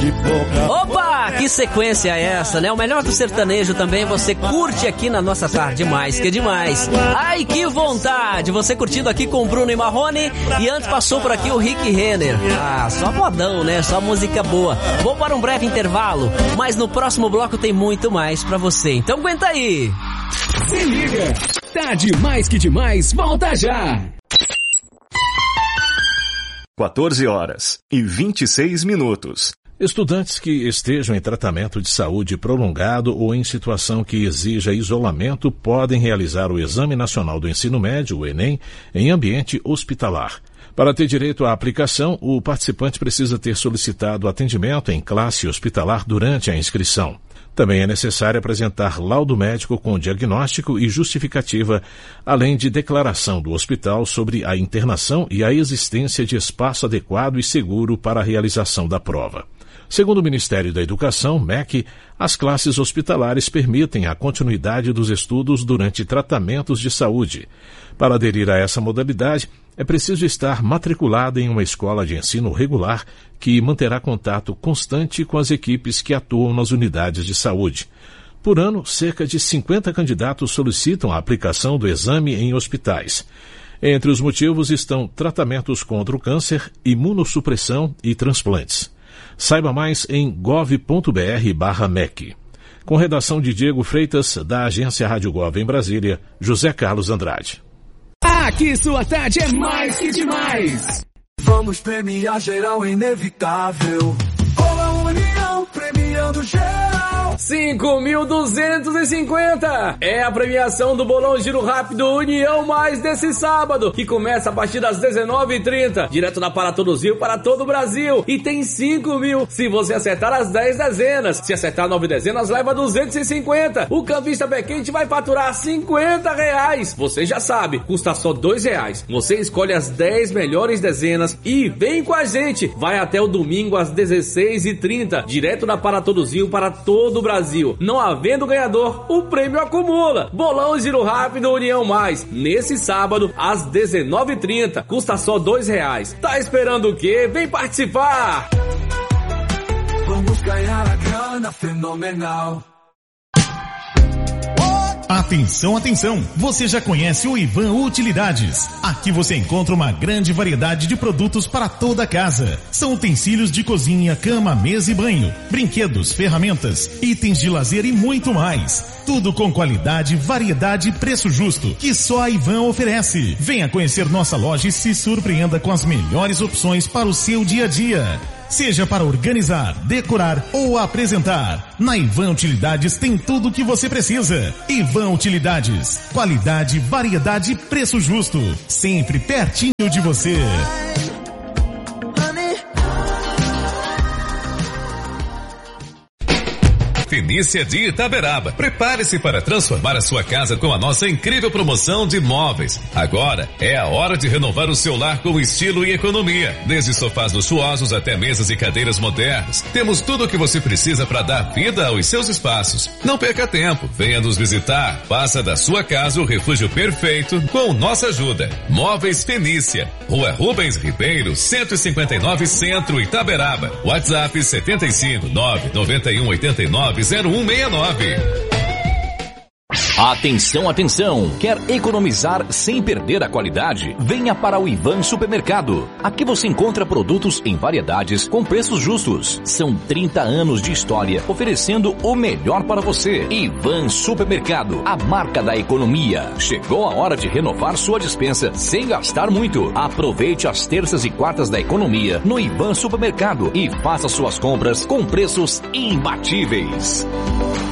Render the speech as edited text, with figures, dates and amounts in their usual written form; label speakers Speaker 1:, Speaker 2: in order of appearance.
Speaker 1: de pouca.
Speaker 2: Opa, que sequência é essa, né? O melhor do sertanejo também você curte aqui na nossa tarde, mais que demais. Ai, que vontade! Você curtindo aqui com o Bruno e Marrone, e antes passou por aqui o Rick Renner. Ah, só modão, né? Só música boa. Vou para um breve intervalo, mas no próximo bloco tem muito mais pra você. Então aguenta aí!
Speaker 3: Se liga! Tá demais que demais, volta já!
Speaker 4: 14h26. Estudantes que estejam em tratamento de saúde prolongado ou em situação que exija isolamento podem realizar o Exame Nacional do Ensino Médio, o Enem, em ambiente hospitalar. Para ter direito à aplicação, o participante precisa ter solicitado atendimento em classe hospitalar durante a inscrição. Também é necessário apresentar laudo médico com diagnóstico e justificativa, além de declaração do hospital sobre a internação e a existência de espaço adequado e seguro para a realização da prova. Segundo o Ministério da Educação, MEC, as classes hospitalares permitem a continuidade dos estudos durante tratamentos de saúde. Para aderir a essa modalidade, é preciso estar matriculado em uma escola de ensino regular que manterá contato constante com as equipes que atuam nas unidades de saúde. Por ano, cerca de 50 candidatos solicitam a aplicação do exame em hospitais. Entre os motivos estão tratamentos contra o câncer, imunossupressão e transplantes. Saiba mais em gov.br/MEC. Com redação de Diego Freitas, da Agência Rádio Gov em Brasília, José Carlos Andrade.
Speaker 3: Aqui sua tarde é mais que demais.
Speaker 5: Vamos premiar geral inevitável. Bola União premiando geral.
Speaker 6: 5.250 é a premiação do Bolão Giro Rápido União Mais desse sábado, que começa a partir das 19h30, direto na Para Todos Rio para todo o Brasil, e tem 5.000 se você acertar as 10 dezenas. Se acertar 9 dezenas, leva 250. O campista pé quente vai faturar R$50. Você já sabe, custa só R$2. Você escolhe as 10 melhores dezenas e vem com a gente. Vai até o domingo às 16h30, direto na Para Todos Rio para todo o Brasil. Não havendo ganhador, o prêmio acumula. Bolão Giro Rápido União Mais, nesse sábado às 19h30, custa só R$2. Tá esperando o quê? Vem participar!
Speaker 5: Vamos ganhar a grana fenomenal.
Speaker 7: Atenção, atenção! Você já conhece o Ivan Utilidades. Aqui você encontra uma grande variedade de produtos para toda a casa. São utensílios de cozinha, cama, mesa e banho, brinquedos, ferramentas, itens de lazer e muito mais. Tudo com qualidade, variedade e preço justo, que só a Ivan oferece. Venha conhecer nossa loja e se surpreenda com as melhores opções para o seu dia a dia. Seja para organizar, decorar ou apresentar, na Ivan Utilidades tem tudo o que você precisa. Ivan Utilidades, qualidade, variedade e preço justo, sempre pertinho de você.
Speaker 8: Fenícia de Itaberaba. Prepare-se para transformar a sua casa com a nossa incrível promoção de móveis. Agora é a hora de renovar o seu lar com estilo e economia. Desde sofás luxuosos até mesas e cadeiras modernas. Temos tudo o que você precisa para dar vida aos seus espaços. Não perca tempo. Venha nos visitar. Faça da sua casa o refúgio perfeito com nossa ajuda. Móveis Fenícia. Rua Rubens Ribeiro, 159 Centro, Itaberaba. WhatsApp 75991890169.
Speaker 9: Atenção, atenção! Quer economizar sem perder a qualidade? Venha para o Ivan Supermercado. Aqui você encontra produtos em variedades com preços justos. São 30 anos de história oferecendo o melhor para você. Ivan Supermercado, a marca da economia. Chegou a hora de renovar sua despensa sem gastar muito. Aproveite as terças e quartas da economia no Ivan Supermercado e faça suas compras com preços imbatíveis.